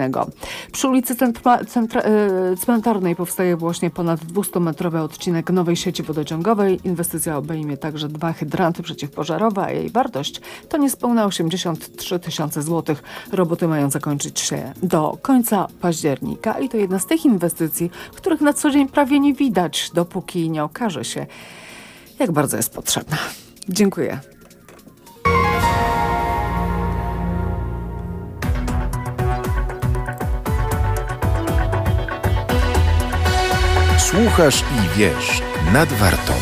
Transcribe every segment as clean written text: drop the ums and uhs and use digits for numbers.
Przy ulicy Cmentarnej powstaje właśnie ponad 200-metrowy odcinek nowej sieci wodociągowej. Inwestycja obejmie także 2 hydranty przeciwpożarowe, a jej wartość to niespełna 83 tysiące złotych. Roboty mają zakończyć się do końca października i to jedna z tych inwestycji, których na co dzień prawie nie widać, dopóki nie okaże się, jak bardzo jest potrzebna. Dziękuję. Słuchasz i wiesz, nad Wartą.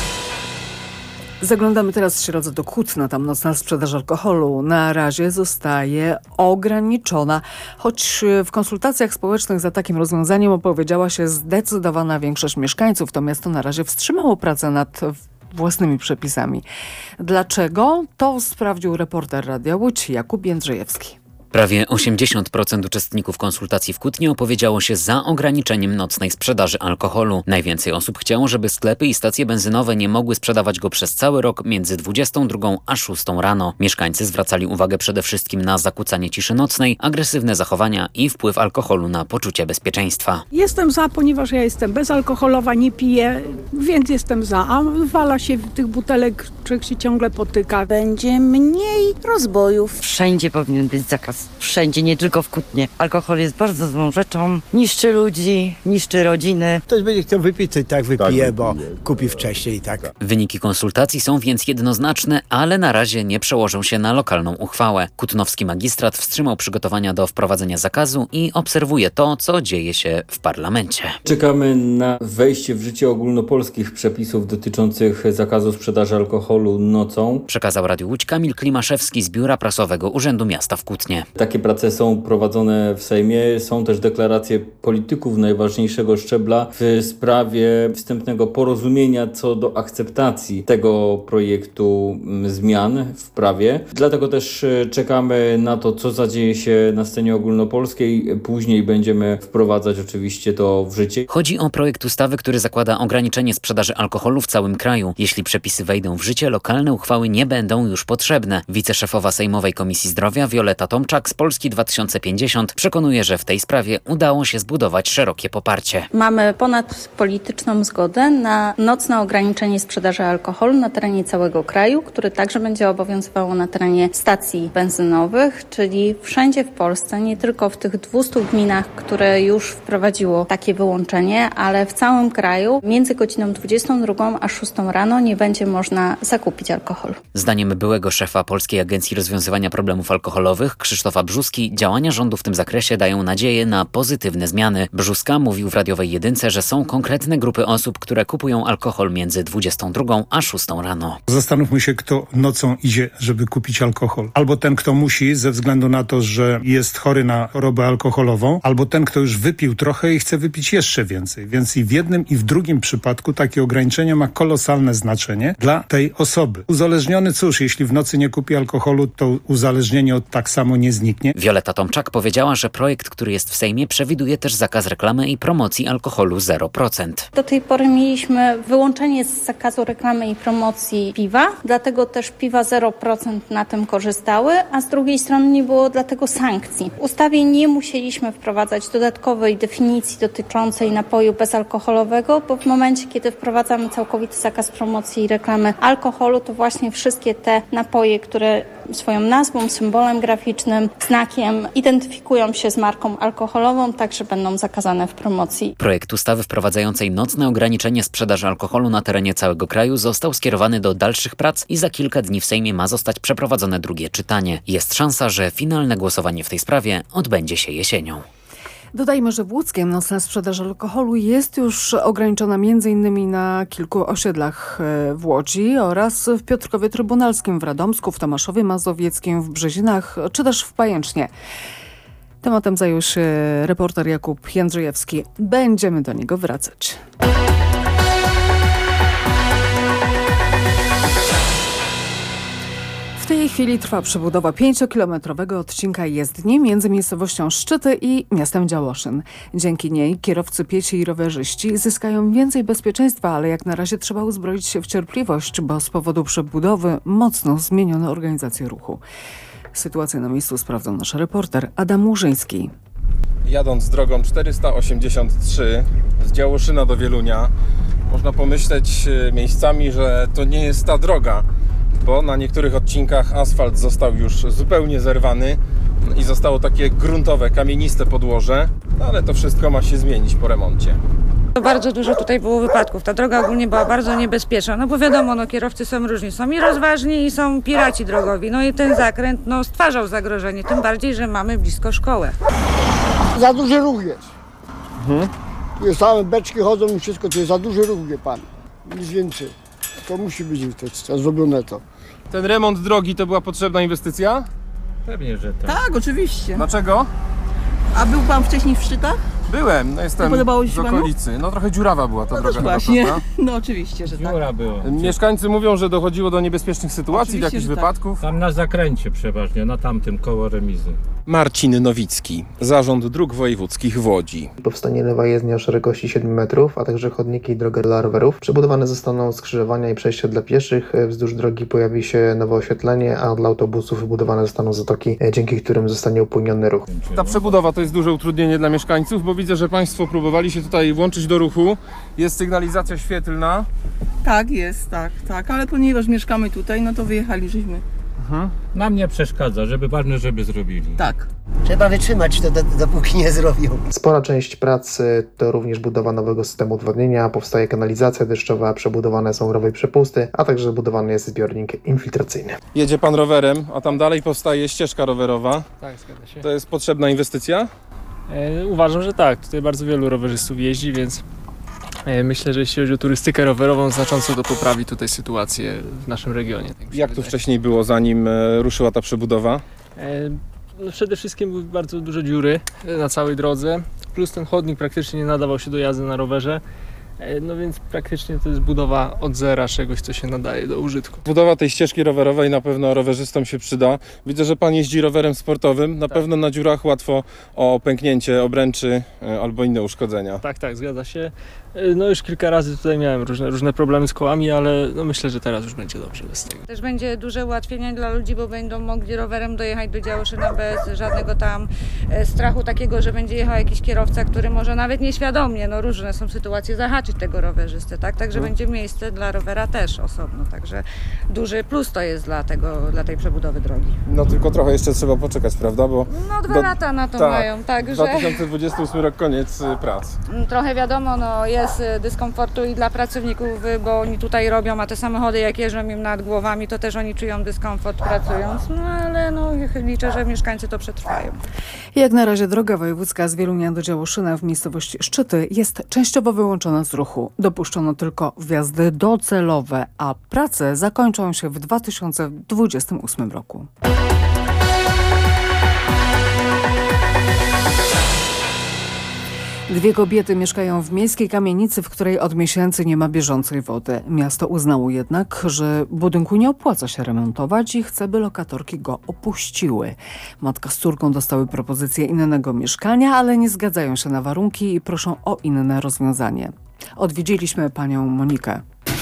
Zaglądamy teraz w środę do Kutna. Tam nocna sprzedaż alkoholu na razie zostaje ograniczona. Choć w konsultacjach społecznych za takim rozwiązaniem opowiedziała się zdecydowana większość mieszkańców, to miasto na razie wstrzymało pracę nad własnymi przepisami. Dlaczego? To sprawdził reporter Radia Łódź Jakub Jędrzejewski. Prawie 80% uczestników konsultacji w Kutnie opowiedziało się za ograniczeniem nocnej sprzedaży alkoholu. Najwięcej osób chciało, żeby sklepy i stacje benzynowe nie mogły sprzedawać go przez cały rok między 22 a 6 rano. Mieszkańcy zwracali uwagę przede wszystkim na zakłócanie ciszy nocnej, agresywne zachowania i wpływ alkoholu na poczucie bezpieczeństwa. Jestem za, ponieważ ja jestem bezalkoholowa, nie piję, więc jestem za. A wala się tych butelek, człowiek się ciągle potyka. Będzie mniej rozbojów. Wszędzie powinien być zakaz. Wszędzie, nie tylko w Kutnie. Alkohol jest bardzo złą rzeczą. Niszczy ludzi, niszczy rodziny. Ktoś będzie chciał wypić, to i tak wypije, bo kupi wcześniej i tak. Wyniki konsultacji są więc jednoznaczne, ale na razie nie przełożą się na lokalną uchwałę. Kutnowski magistrat wstrzymał przygotowania do wprowadzenia zakazu i obserwuje to, co dzieje się w parlamencie. Czekamy na wejście w życie ogólnopolskich przepisów dotyczących zakazu sprzedaży alkoholu nocą. Przekazał Radiu Łódź Kamil Klimaszewski z Biura Prasowego Urzędu Miasta w Kutnie. Takie prace są prowadzone w Sejmie. Są też deklaracje polityków najważniejszego szczebla w sprawie wstępnego porozumienia co do akceptacji tego projektu zmian w prawie. Dlatego też czekamy na to, co zadzieje się na scenie ogólnopolskiej. Później będziemy wprowadzać oczywiście to w życie. Chodzi o projekt ustawy, który zakłada ograniczenie sprzedaży alkoholu w całym kraju. Jeśli przepisy wejdą w życie, lokalne uchwały nie będą już potrzebne. Wiceszefowa Sejmowej Komisji Zdrowia Wioleta Tomczak z Polski 2050 przekonuje, że w tej sprawie udało się zbudować szerokie poparcie. Mamy ponadpolityczną zgodę na nocne ograniczenie sprzedaży alkoholu na terenie całego kraju, które także będzie obowiązywało na terenie stacji benzynowych, czyli wszędzie w Polsce, nie tylko w tych 200 gminach, które już wprowadziło takie wyłączenie, ale w całym kraju między godziną 22 a 6 rano nie będzie można zakupić alkoholu. Zdaniem byłego szefa Polskiej Agencji Rozwiązywania Problemów Alkoholowych Krzysztofa Brzuski, działania rządu w tym zakresie dają nadzieję na pozytywne zmiany. Brzuska mówił w radiowej jedynce, że są konkretne grupy osób, które kupują alkohol między 22 a 6 rano. Zastanówmy się, kto nocą idzie, żeby kupić alkohol. Albo ten, kto musi ze względu na to, że jest chory na chorobę alkoholową, albo ten, kto już wypił trochę i chce wypić jeszcze więcej. Więc i w jednym i w drugim przypadku takie ograniczenie ma kolosalne znaczenie dla tej osoby. Uzależniony, cóż, jeśli w nocy nie kupi alkoholu, to uzależnienie tak samo nie zniknie. Wioleta Tomczak powiedziała, że projekt, który jest w Sejmie, przewiduje też zakaz reklamy i promocji alkoholu 0%. Do tej pory mieliśmy wyłączenie z zakazu reklamy i promocji piwa, dlatego też piwa 0% na tym korzystały, a z drugiej strony nie było dlatego sankcji. W ustawie nie musieliśmy wprowadzać dodatkowej definicji dotyczącej napoju bezalkoholowego, bo w momencie, kiedy wprowadzamy całkowity zakaz promocji i reklamy alkoholu, to właśnie wszystkie te napoje, które swoją nazwą, symbolem graficznym, znakiem identyfikują się z marką alkoholową, także będą zakazane w promocji. Projekt ustawy wprowadzającej nocne ograniczenie sprzedaży alkoholu na terenie całego kraju został skierowany do dalszych prac i za kilka dni w Sejmie ma zostać przeprowadzone drugie czytanie. Jest szansa, że finalne głosowanie w tej sprawie odbędzie się jesienią. Dodajmy, że w Łódzkiem nocna sprzedaż alkoholu jest już ograniczona m.in. na kilku osiedlach w Łodzi oraz w Piotrkowie Trybunalskim w Radomsku, w Tomaszowie Mazowieckim, w Brzezinach czy też w Pajęcznie. Tematem zajął się reporter Jakub Jędrzejewski. Będziemy do niego wracać. W tej chwili trwa przebudowa 5-kilometrowego odcinka jezdni między miejscowością Szczyty i miastem Działoszyn. Dzięki niej kierowcy piesi i rowerzyści zyskają więcej bezpieczeństwa, ale jak na razie trzeba uzbroić się w cierpliwość, bo z powodu przebudowy mocno zmieniono organizację ruchu. Sytuację na miejscu sprawdzał nasz reporter Adam Łużyński. Jadąc drogą 483 z Działoszyna do Wielunia, można pomyśleć miejscami, że to nie jest ta droga, bo na niektórych odcinkach asfalt został już zupełnie zerwany i zostało takie gruntowe, kamieniste podłoże, ale to wszystko ma się zmienić po remoncie. Bardzo dużo tutaj było wypadków. Ta droga ogólnie była bardzo niebezpieczna, no bo wiadomo, kierowcy są różni. Są i rozważni, i są piraci drogowi. No i ten zakręt stwarzał zagrożenie, tym bardziej, że mamy blisko szkołę. Za duży ruch jest. Tu jest same beczki chodzą i wszystko, to jest za duży ruch, wie pan. Nic więcej. To musi być to zrobione to. Ten remont drogi to była potrzebna inwestycja? Pewnie, że tak. Tak, oczywiście. Dlaczego? A był pan wcześniej w Szczytach? Byłem, jestem podobało się z okolicy. No trochę dziurawa była ta droga. Właśnie. Chyba, No oczywiście, że tak. Dziura była. Mieszkańcy mówią, że dochodziło do niebezpiecznych sytuacji, do Oczywiście, jakichś że tak. wypadków. Tam na zakręcie przeważnie, na tamtym koło remizy. Marcin Nowicki, Zarząd Dróg Wojewódzkich w Łodzi. Powstanie nowa jezdnia o szerokości 7 metrów, a także chodniki i drogę dla rowerów. Przebudowane zostaną skrzyżowania i przejścia dla pieszych. Wzdłuż drogi pojawi się nowe oświetlenie, a dla autobusów wybudowane zostaną zatoki, dzięki którym zostanie upłyniony ruch. Ta przebudowa to jest duże utrudnienie dla mieszkańców, bo widzę, że Państwo próbowali się tutaj włączyć do ruchu. Jest sygnalizacja świetlna. Tak, jest, tak. Ale ponieważ mieszkamy tutaj, no to wyjechali żeśmy. Nam nie przeszkadza, ważne, żeby zrobili. Tak. Trzeba wytrzymać to, dopóki nie zrobią. Spora część pracy to również budowa nowego systemu odwodnienia, powstaje kanalizacja deszczowa, przebudowane są rowy i przepusty, a także budowany jest zbiornik infiltracyjny. Jedzie Pan rowerem, a tam dalej powstaje ścieżka rowerowa. Tak, zgadza się. To jest potrzebna inwestycja? Uważam, że tak. Tutaj bardzo wielu rowerzystów jeździ, więc myślę, że jeśli chodzi o turystykę rowerową, znacząco to poprawi tutaj sytuację w naszym regionie. Tak Jak tu wcześniej było, zanim ruszyła ta przebudowa? No przede wszystkim były bardzo duże dziury na całej drodze, plus ten chodnik praktycznie nie nadawał się do jazdy na rowerze. No więc praktycznie to jest budowa od zera czegoś, co się nadaje do użytku. Budowa tej ścieżki rowerowej na pewno rowerzystom się przyda. Widzę, że Pan jeździ rowerem sportowym. Na pewno na dziurach łatwo o pęknięcie obręczy albo inne uszkodzenia. Tak, zgadza się. No już kilka razy tutaj miałem różne problemy z kołami, ale myślę, że teraz już będzie dobrze bez tego. Też będzie duże ułatwienie dla ludzi, bo będą mogli rowerem dojechać do Działoszyna bez żadnego tam strachu takiego, że będzie jechał jakiś kierowca, który może nawet nieświadomie, różne są sytuacje, zahaczyć tego rowerzysty, tak? Także będzie miejsce dla rowera też osobno, także duży plus to jest dla tej przebudowy drogi. No tylko trochę jeszcze trzeba poczekać, prawda? Bo 2 lata na to mają, także 2028 rok koniec prac. Trochę wiadomo, jest dyskomfortu i dla pracowników, bo oni tutaj robią, a te samochody jak jeżdżą im nad głowami, to też oni czują dyskomfort pracując, ale liczę, że mieszkańcy to przetrwają. Jak na razie droga wojewódzka z Wielunia do Działoszyna w miejscowości Szczyty jest częściowo wyłączona z ruchu. Dopuszczono tylko wjazdy docelowe, a prace zakończą się w 2028 roku. Dwie kobiety mieszkają w miejskiej kamienicy, w której od miesięcy nie ma bieżącej wody. Miasto uznało jednak, że budynku nie opłaca się remontować i chce, by lokatorki go opuściły. Matka z córką dostały propozycję innego mieszkania, ale nie zgadzają się na warunki i proszą o inne rozwiązanie. Odwiedziliśmy panią Monikę.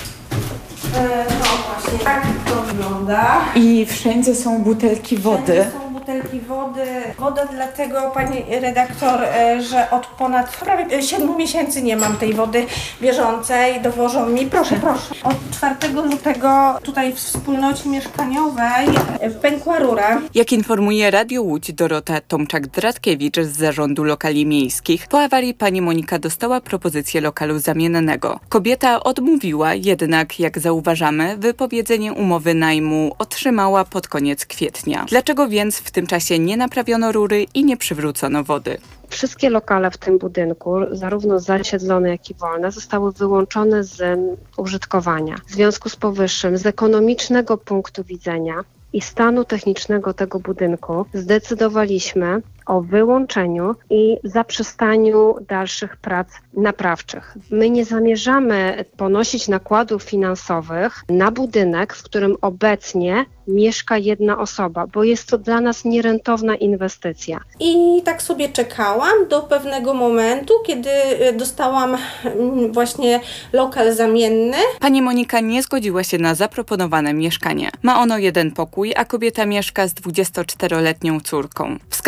No właśnie, tak to wygląda. I wszędzie są butelki wody. Butelki wody. Woda dlatego, pani redaktor, że od ponad prawie 7 miesięcy nie mam tej wody bieżącej. Dowożą mi, proszę. Od 4 lutego tutaj w wspólnocie mieszkaniowej pękła rura. Jak informuje Radio Łódź Dorota Tomczak-Dratkiewicz z Zarządu Lokali Miejskich, po awarii pani Monika dostała propozycję lokalu zamiennego. Kobieta odmówiła, jednak jak zauważamy, wypowiedzenie umowy najmu otrzymała pod koniec kwietnia. Dlaczego więc w tym czasie nie naprawiono rury i nie przywrócono wody? Wszystkie lokale w tym budynku, zarówno zasiedlone, jak i wolne, zostały wyłączone z użytkowania. W związku z powyższym, z ekonomicznego punktu widzenia i stanu technicznego tego budynku zdecydowaliśmy o wyłączeniu i zaprzestaniu dalszych prac naprawczych. My nie zamierzamy ponosić nakładów finansowych na budynek, w którym obecnie mieszka jedna osoba, bo jest to dla nas nierentowna inwestycja. I tak sobie czekałam do pewnego momentu, kiedy dostałam właśnie lokal zamienny. Pani Monika nie zgodziła się na zaproponowane mieszkanie. Ma ono jeden pokój, a kobieta mieszka z 24-letnią córką. Wskazuje też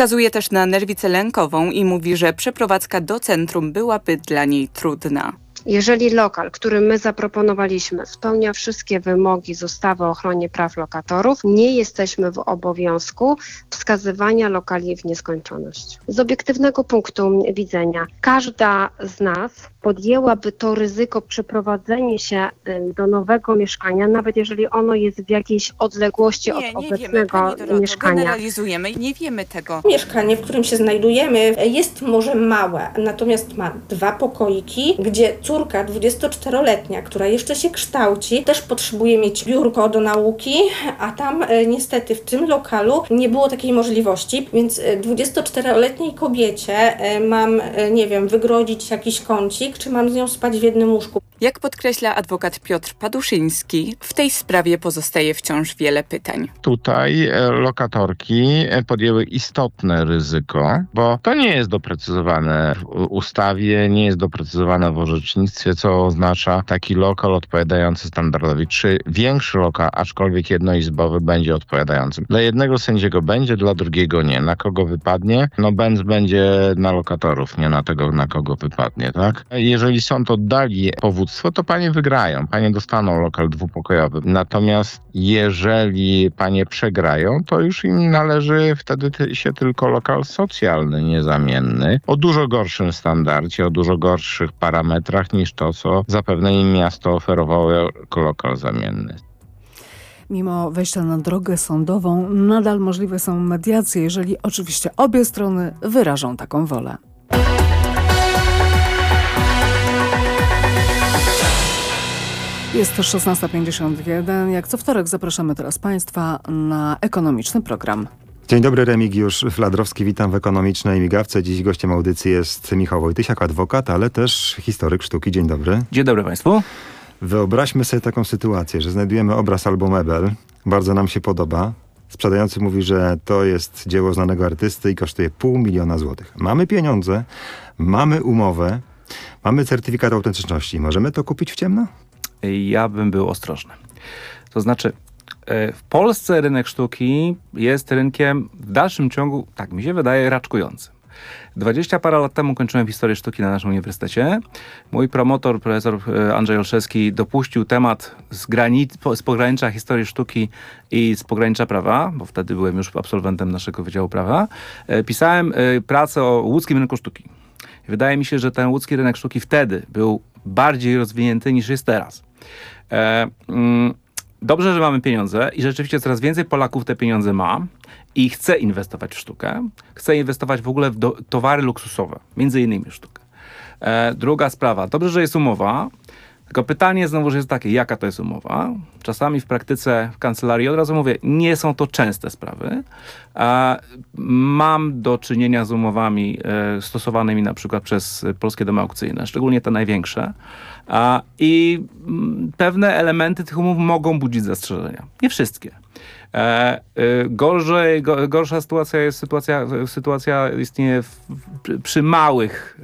też na nerwicę lękową i mówi, że przeprowadzka do centrum byłaby dla niej trudna. Jeżeli lokal, który my zaproponowaliśmy, spełnia wszystkie wymogi z ustawy o ochronie praw lokatorów, nie jesteśmy w obowiązku wskazywania lokali w nieskończoność. Z obiektywnego punktu widzenia każda z nas podjęłaby to ryzyko przeprowadzenia się do nowego mieszkania, nawet jeżeli ono jest w jakiejś odległości od obecnego mieszkania. Generalizujemy, nie wiemy tego. Mieszkanie, w którym się znajdujemy, jest może małe, natomiast ma 2 pokoiki, gdzie córka 24-letnia, która jeszcze się kształci, też potrzebuje mieć biurko do nauki, a tam niestety w tym lokalu nie było takiej możliwości, więc 24-letniej kobiecie mam, wygrodzić jakiś kącik, czy mam z nią spać w jednym łóżku. Jak podkreśla adwokat Piotr Paduszyński, w tej sprawie pozostaje wciąż wiele pytań. Tutaj lokatorki podjęły istotne ryzyko, bo to nie jest doprecyzowane w ustawie, nie jest doprecyzowane w orzecznictwie, co oznacza taki lokal odpowiadający standardowi. Czy większy lokal, aczkolwiek jednoizbowy, będzie odpowiadającym? Dla jednego sędziego będzie, dla drugiego nie. Na kogo wypadnie? Benz będzie na lokatorów, nie na tego, na kogo wypadnie, tak? Jeżeli sąd oddali powództwo, to panie wygrają. Panie dostaną lokal dwupokojowy. Natomiast jeżeli panie przegrają, to już im należy wtedy się tylko lokal socjalny, niezamienny, o dużo gorszym standardzie, o dużo gorszych parametrach niż to, co zapewne im miasto oferowało jako lokal zamienny. Mimo wejścia na drogę sądową nadal możliwe są mediacje, jeżeli oczywiście obie strony wyrażą taką wolę. Jest to 16:51. Jak co wtorek zapraszamy teraz Państwa na ekonomiczny program. Dzień dobry, Remigiusz Fladrowski, witam w Ekonomicznej Migawce. Dziś gościem audycji jest Michał Wojtysiak, adwokat, ale też historyk sztuki. Dzień dobry. Dzień dobry Państwu. Wyobraźmy sobie taką sytuację, że znajdujemy obraz albo mebel, bardzo nam się podoba. Sprzedający mówi, że to jest dzieło znanego artysty i kosztuje 500 000 złotych. Mamy pieniądze, mamy umowę, mamy certyfikat autentyczności. Możemy to kupić w ciemno? Ja bym był ostrożny. To znaczy, w Polsce rynek sztuki jest rynkiem w dalszym ciągu, tak mi się wydaje, raczkującym. 20 parę lat temu kończyłem historię sztuki na naszym uniwersytecie. Mój promotor, profesor Andrzej Olszewski, dopuścił temat z pogranicza historii sztuki i z pogranicza prawa, bo wtedy byłem już absolwentem naszego Wydziału Prawa. Pisałem pracę o łódzkim rynku sztuki. Wydaje mi się, że ten łódzki rynek sztuki wtedy był bardziej rozwinięty niż jest teraz. Dobrze, że mamy pieniądze i rzeczywiście coraz więcej Polaków te pieniądze ma i chce inwestować w sztukę. Chce inwestować w ogóle w towary luksusowe, między innymi sztukę. Druga sprawa, dobrze, że jest umowa, tylko pytanie znowu jest takie, jaka to jest umowa? Czasami w praktyce w kancelarii, od razu mówię, nie są to częste sprawy. Mam do czynienia z umowami stosowanymi na przykład przez polskie domy aukcyjne, szczególnie te największe. I pewne elementy tych umów mogą budzić zastrzeżenia. Nie wszystkie. Gorsza sytuacja istnieje przy małych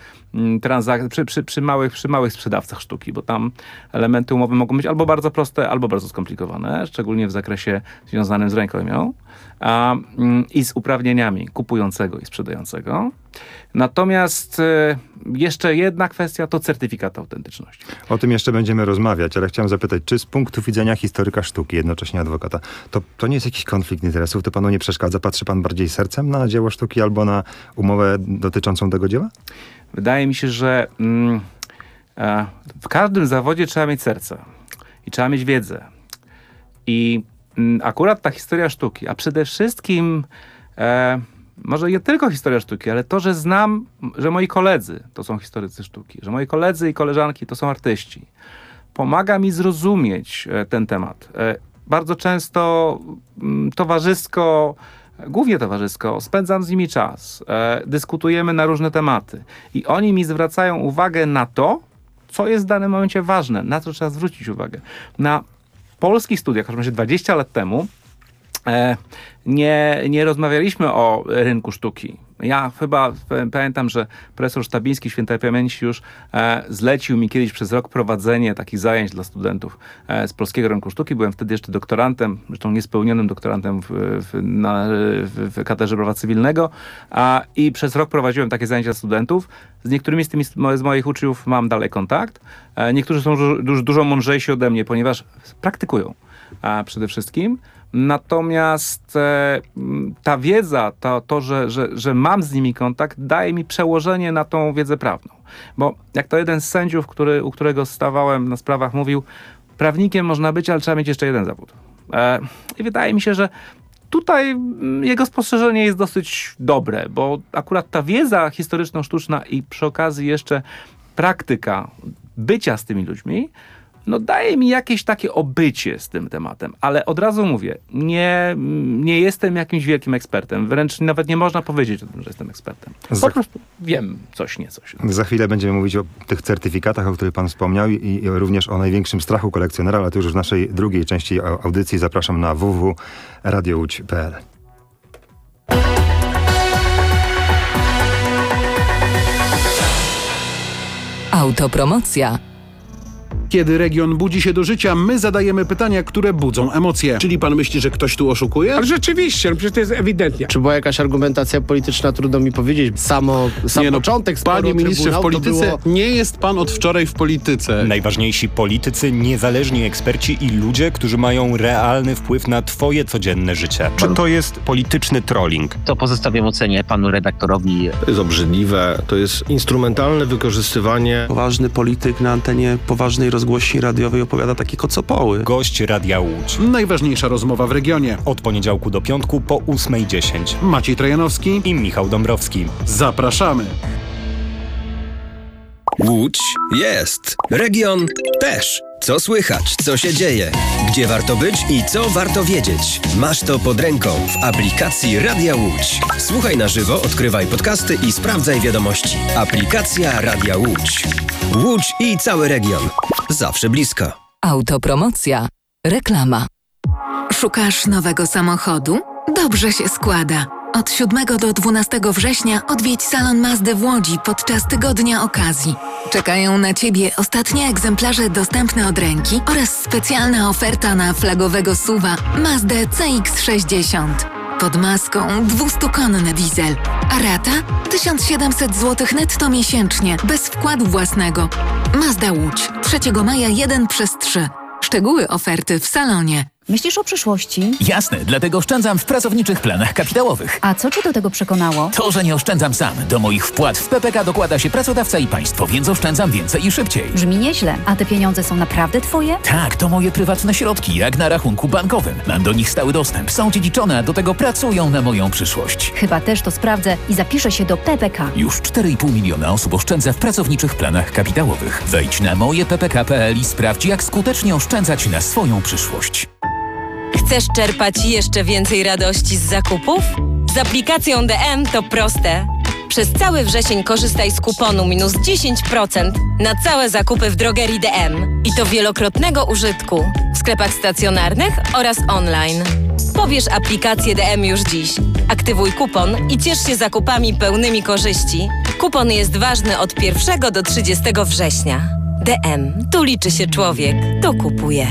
przy małych sprzedawcach sztuki, bo tam elementy umowy mogą być albo bardzo proste, albo bardzo skomplikowane, szczególnie w zakresie związanym z rękojmią i z uprawnieniami kupującego i sprzedającego. Natomiast jeszcze jedna kwestia to certyfikat autentyczności. O tym jeszcze będziemy rozmawiać, ale chciałem zapytać, czy z punktu widzenia historyka sztuki, jednocześnie adwokata, to nie jest jakiś konflikt interesów? To panu nie przeszkadza? Patrzy pan bardziej sercem na dzieło sztuki albo na umowę dotyczącą tego dzieła? Wydaje mi się, że w każdym zawodzie trzeba mieć serce i trzeba mieć wiedzę. I akurat ta historia sztuki, a przede wszystkim może nie tylko historia sztuki, ale to, że znam, że moi koledzy to są historycy sztuki, że moi koledzy i koleżanki to są artyści, pomaga mi zrozumieć ten temat. Bardzo często głównie towarzysko, spędzam z nimi czas, dyskutujemy na różne tematy i oni mi zwracają uwagę na to, co jest w danym momencie ważne, na co trzeba zwrócić uwagę. Na polskich studiach, chociaż 20 lat temu, nie rozmawialiśmy o rynku sztuki. Ja chyba pamiętam, że profesor Sztabiński, świętej pamięci, już zlecił mi kiedyś przez rok prowadzenie takich zajęć dla studentów z Polskiego Rynku Sztuki. Byłem wtedy jeszcze doktorantem, zresztą niespełnionym doktorantem w katedrze prawa cywilnego i przez rok prowadziłem takie zajęcia dla studentów. Z niektórymi z moich uczniów mam dalej kontakt. Niektórzy są już dużo mądrzejsi ode mnie, ponieważ praktykują przede wszystkim. Natomiast ta wiedza, to że mam z nimi kontakt, daje mi przełożenie na tą wiedzę prawną. Bo jak to jeden z sędziów, u którego stawałem na sprawach, mówił, prawnikiem można być, ale trzeba mieć jeszcze jeden zawód. I wydaje mi się, że tutaj jego spostrzeżenie jest dosyć dobre, bo akurat ta wiedza historyczno-sztuczna i przy okazji jeszcze praktyka bycia z tymi ludźmi, daje mi jakieś takie obycie z tym tematem, ale od razu mówię, nie jestem jakimś wielkim ekspertem, wręcz nawet nie można powiedzieć o tym, że jestem ekspertem. Po prostu wiem coś, niecoś. Za chwilę będziemy mówić o tych certyfikatach, o których pan wspomniał i również o największym strachu kolekcjonera, ale to już w naszej drugiej części audycji. Zapraszam na www.radiołódź.pl. Autopromocja. Kiedy region budzi się do życia, my zadajemy pytania, które budzą emocje. Czyli pan myśli, że ktoś tu oszukuje? Ale rzeczywiście, przecież to jest ewidentnie. Czy była jakaś argumentacja polityczna, trudno mi powiedzieć. Sam początek sporu. Panie ministrze, w polityce nie jest pan od wczoraj w polityce. Najważniejsi politycy, niezależni eksperci i ludzie, którzy mają realny wpływ na twoje codzienne życie. Czy to jest polityczny trolling? To pozostawiam ocenie panu redaktorowi. To jest obrzydliwe, to jest instrumentalne wykorzystywanie. Poważny polityk na antenie poważnej rozgłośni radiowej opowiada takie kocopoły. Gość Radia Łódź. Najważniejsza rozmowa w regionie. Od poniedziałku do piątku po 8:10. Maciej Trojanowski i Michał Dąbrowski. Zapraszamy. Łódź jest. Region też. Co słychać, co się dzieje, gdzie warto być i co warto wiedzieć. Masz to pod ręką w aplikacji Radia Łódź. Słuchaj na żywo, odkrywaj podcasty i sprawdzaj wiadomości. Aplikacja Radia Łódź. Łódź i cały region. Zawsze blisko. Autopromocja. Reklama. Szukasz nowego samochodu? Dobrze się składa. Od 7 do 12 września odwiedź salon Mazdy w Łodzi podczas tygodnia okazji. Czekają na Ciebie ostatnie egzemplarze dostępne od ręki oraz specjalna oferta na flagowego SUV-a Mazdę CX-60. Pod maską 200-konny diesel, a rata 1700 zł netto miesięcznie, bez wkładu własnego. Mazda Łódź, 3 maja 1/3. Szczegóły oferty w salonie. Myślisz o przyszłości? Jasne, dlatego oszczędzam w pracowniczych planach kapitałowych. A co Cię do tego przekonało? To, że nie oszczędzam sam. Do moich wpłat w PPK dokłada się pracodawca i państwo, więc oszczędzam więcej i szybciej. Brzmi nieźle. A te pieniądze są naprawdę Twoje? Tak, to moje prywatne środki, jak na rachunku bankowym. Mam do nich stały dostęp, są dziedziczone, a do tego pracują na moją przyszłość. Chyba też to sprawdzę i zapiszę się do PPK. Już 4,5 miliona osób oszczędza w pracowniczych planach kapitałowych. Wejdź na mojeppk.pl i sprawdź, jak skutecznie oszczędzać na swoją przyszłość. Chcesz czerpać jeszcze więcej radości z zakupów? Z aplikacją DM to proste. Przez cały wrzesień korzystaj z kuponu minus 10% na całe zakupy w drogerii DM. I to wielokrotnego użytku w sklepach stacjonarnych oraz online. Pobierz aplikację DM już dziś. Aktywuj kupon i ciesz się zakupami pełnymi korzyści. Kupon jest ważny od 1 do 30 września. DM. Tu liczy się człowiek. Tu kupuje.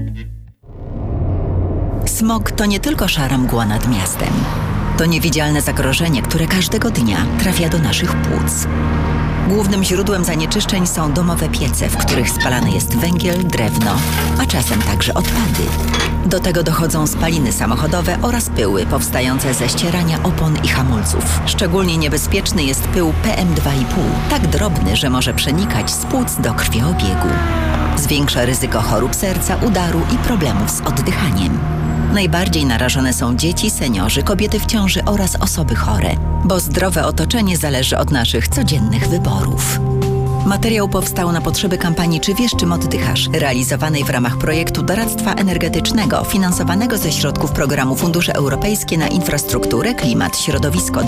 Smog to nie tylko szara mgła nad miastem. To niewidzialne zagrożenie, które każdego dnia trafia do naszych płuc. Głównym źródłem zanieczyszczeń są domowe piece, w których spalany jest węgiel, drewno, a czasem także odpady. Do tego dochodzą spaliny samochodowe oraz pyły powstające ze ścierania opon i hamulców. Szczególnie niebezpieczny jest pył PM2,5, tak drobny, że może przenikać z płuc do krwiobiegu. Zwiększa ryzyko chorób serca, udaru i problemów z oddychaniem. Najbardziej narażone są dzieci, seniorzy, kobiety w ciąży oraz osoby chore, bo zdrowe otoczenie zależy od naszych codziennych wyborów. Materiał powstał na potrzeby kampanii Czy wiesz, czym oddychasz? Realizowanej w ramach projektu doradztwa energetycznego finansowanego ze środków programu Fundusze Europejskie na Infrastrukturę, Klimat, Środowisko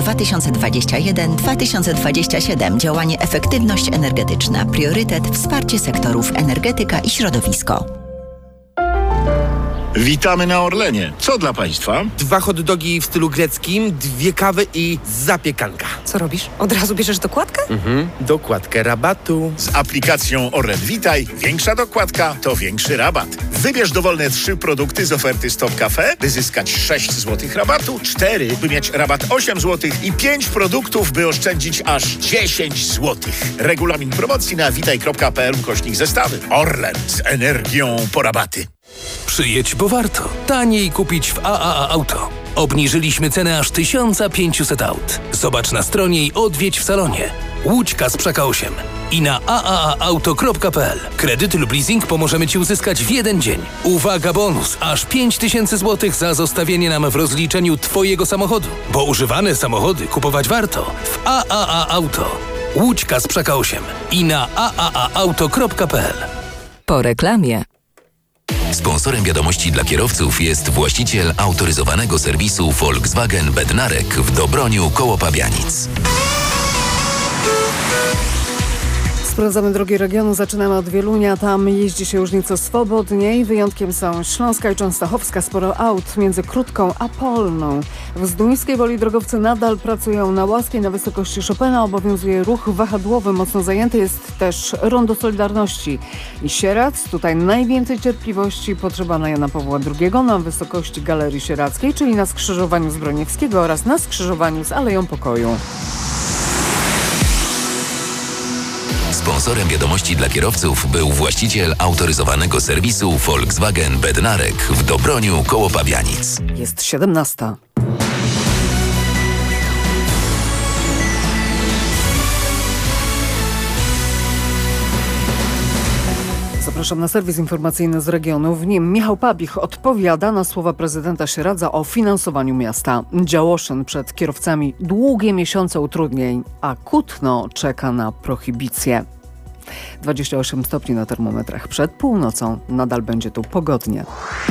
2021-2027. Działanie Efektywność energetyczna. Priorytet wsparcie sektorów energetyka i środowisko. Witamy na Orlenie. Co dla Państwa? 2 hot dogi w stylu greckim, 2 kawy i zapiekanka. Co robisz? Od razu bierzesz dokładkę? Dokładkę rabatu. Z aplikacją Orlen Witaj większa dokładka to większy rabat. Wybierz dowolne 3 produkty z oferty Stop Cafe, by zyskać 6 zł rabatu, 4, by mieć rabat 8 zł i 5 produktów, by oszczędzić aż 10 zł. Regulamin promocji na witaj.pl/zestawy. Orlen z energią po rabaty. Przyjedź, bo warto. Taniej kupić w AAA Auto. Obniżyliśmy cenę aż 1500 aut. Zobacz na stronie i odwiedź w salonie. Łódź Kasprzyka 8 i na aaauto.pl. Kredyt lub leasing pomożemy Ci uzyskać w 1 dzień. Uwaga, bonus! Aż 5000 zł za zostawienie nam w rozliczeniu Twojego samochodu. Bo używane samochody kupować warto w AAA Auto. Łódź Kasprzyka 8 i na aaauto.pl. Po reklamie. Sponsorem wiadomości dla kierowców jest właściciel autoryzowanego serwisu Volkswagen Bednarek w Dobroniu koło Pabianic. Sprawdzamy drogi regionu, zaczynamy od Wielunia. Tam jeździ się już nieco swobodniej. Wyjątkiem są Śląska i Częstochowska. Sporo aut między Krótką a Polną. W Zduńskiej Woli drogowcy nadal pracują na Łaskiej. Na wysokości Chopina obowiązuje ruch wahadłowy. Mocno zajęty jest też Rondo Solidarności i Sierac. Tutaj najwięcej cierpliwości potrzeba na Jana Pawła II na wysokości Galerii Sierackiej, czyli na skrzyżowaniu z Broniewskiego oraz na skrzyżowaniu z Aleją Pokoju. Sponsorem wiadomości dla kierowców był właściciel autoryzowanego serwisu Volkswagen Bednarek w Dobroniu koło Pabianic. Jest 17. Zapraszam na serwis informacyjny z regionu. W nim Michał Pabich odpowiada na słowa prezydenta Sieradza o finansowaniu miasta. Działoszyn przed kierowcami długie miesiące utrudnień, a Kutno czeka na prohibicję. 28 stopni na termometrach. Przed północą nadal będzie tu pogodnie.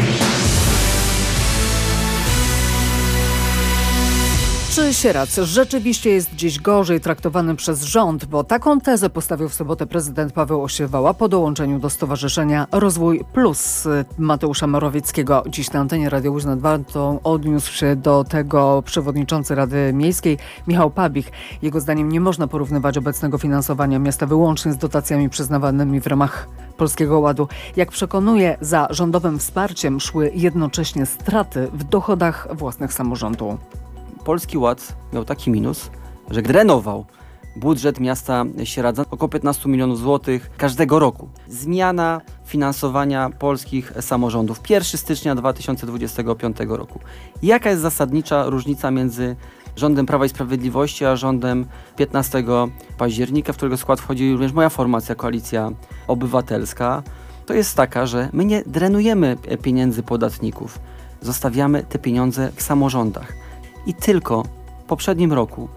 Czy Sierac rzeczywiście jest dziś gorzej traktowany przez rząd? Bo taką tezę postawił w sobotę prezydent Paweł Osiewała po dołączeniu do Stowarzyszenia Rozwój Plus Mateusza Morawieckiego. Dziś na antenie Radia Łódź nad Wartą odniósł się do tego przewodniczący Rady Miejskiej Michał Pabich. Jego zdaniem nie można porównywać obecnego finansowania miasta wyłącznie z dotacjami przyznawanymi w ramach Polskiego Ładu. Jak przekonuje, za rządowym wsparciem szły jednocześnie straty w dochodach własnych samorządu. Polski Ład miał taki minus, że drenował budżet miasta Sieradza około 15 milionów złotych każdego roku. Zmiana finansowania polskich samorządów 1 stycznia 2025 roku. Jaka jest zasadnicza różnica między rządem Prawa i Sprawiedliwości a rządem 15 października, w którego skład wchodzi również moja formacja, Koalicja Obywatelska? To jest taka, że my nie drenujemy pieniędzy podatników, zostawiamy te pieniądze w samorządach. I tylko w poprzednim roku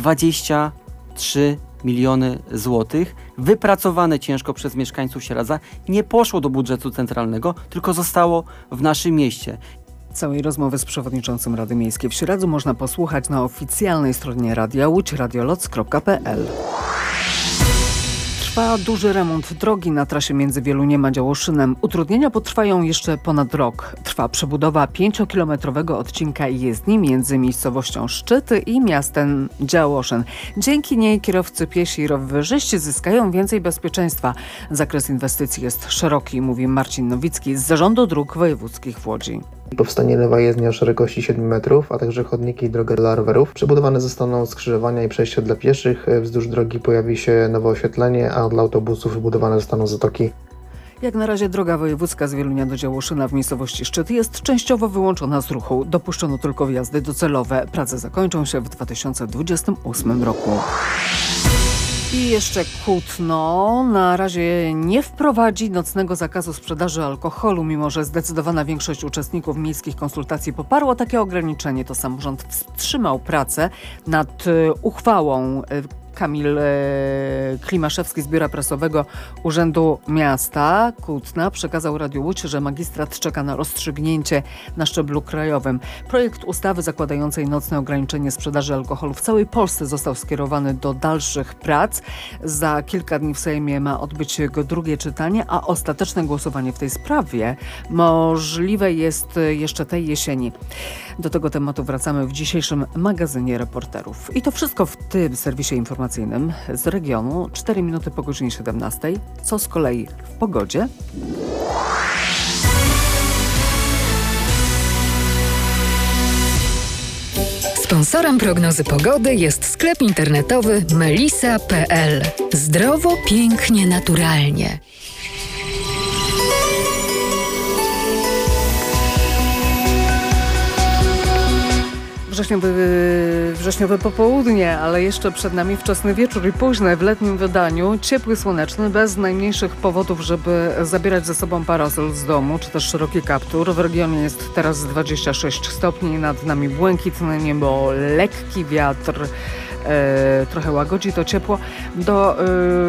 23 miliony złotych wypracowane ciężko przez mieszkańców Sieradza nie poszło do budżetu centralnego, tylko zostało w naszym mieście. Całej rozmowy z przewodniczącym Rady Miejskiej w Sieradzu można posłuchać na oficjalnej stronie Radia Łódź radioloc.pl. Trwa duży remont drogi na trasie między Wieluniem a Działoszynem. Utrudnienia potrwają jeszcze ponad rok. Trwa przebudowa 5-kilometrowego odcinka jezdni między miejscowością Szczyty i miastem Działoszyn. Dzięki niej kierowcy piesi i rowerzyści zyskają więcej bezpieczeństwa. Zakres inwestycji jest szeroki, mówi Marcin Nowicki z Zarządu Dróg Wojewódzkich w Łodzi. Powstanie nowa jezdnia o szerokości 7 metrów, a także chodniki i drogę dla rowerów. Przebudowane zostaną skrzyżowania i przejścia dla pieszych. Wzdłuż drogi pojawi się nowe oświetlenie, a dla autobusów wybudowane zostaną zatoki. Jak na razie droga wojewódzka z Wielunia do Działoszyna w miejscowości Szczyt jest częściowo wyłączona z ruchu. Dopuszczono tylko wjazdy docelowe. Prace zakończą się w 2028 roku. I jeszcze Kutno na razie nie wprowadzi nocnego zakazu sprzedaży alkoholu, mimo że zdecydowana większość uczestników miejskich konsultacji poparła takie ograniczenie. To samorząd wstrzymał pracę nad uchwałą, Kamil Klimaszewski z Biura Prasowego Urzędu Miasta Kutna przekazał Radiu Łódź, że magistrat czeka na rozstrzygnięcie na szczeblu krajowym. Projekt ustawy zakładającej nocne ograniczenie sprzedaży alkoholu w całej Polsce został skierowany do dalszych prac. Za kilka dni w Sejmie ma odbyć się jego drugie czytanie, a ostateczne głosowanie w tej sprawie możliwe jest jeszcze tej jesieni. Do tego tematu wracamy w dzisiejszym magazynie reporterów. I to wszystko w tym serwisie informacyjnym z regionu. 4 minuty po godzinie 17. Co z kolei w pogodzie? Sponsorem prognozy pogody jest sklep internetowy melisa.pl. Zdrowo, pięknie, naturalnie. Wrześniowe popołudnie, ale jeszcze przed nami wczesny wieczór i późne w letnim wydaniu. Ciepły, słoneczny, bez najmniejszych powodów, żeby zabierać ze sobą parasol z domu, czy też szeroki kaptur. W regionie jest teraz 26 stopni, nad nami błękitne niebo, lekki wiatr. Trochę łagodzi to ciepło. Do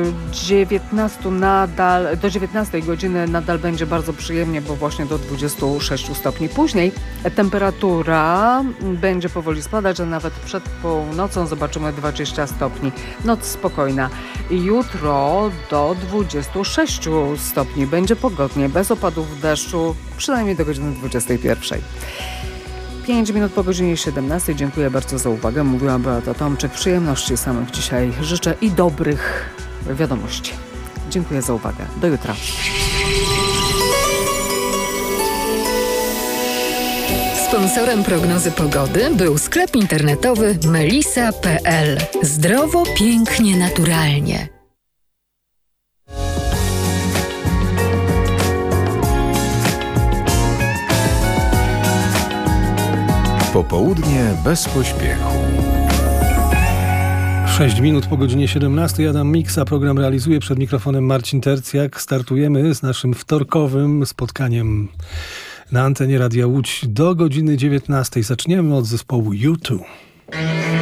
19 godziny nadal będzie bardzo przyjemnie, bo właśnie do 26 stopni. Później temperatura będzie powoli spadać, że nawet przed północą zobaczymy 20 stopni. Noc spokojna. Jutro do 26 stopni. Będzie pogodnie, bez opadów deszczu, przynajmniej do godziny 21. 5 minut po godzinie 17. Dziękuję bardzo za uwagę. Mówiła Beata Tomczyk. Przyjemności samych dzisiaj życzę i dobrych wiadomości. Dziękuję za uwagę. Do jutra. Sponsorem prognozy pogody był sklep internetowy melisa.pl. Zdrowo, pięknie, naturalnie. Popołudnie bez pośpiechu. 6 minut po godzinie 17. Adam Miksa. Program realizuje, przed mikrofonem Marcin Tercjak. Startujemy z naszym wtorkowym spotkaniem na antenie Radia Łódź do godziny 19. Zaczniemy od zespołu U2.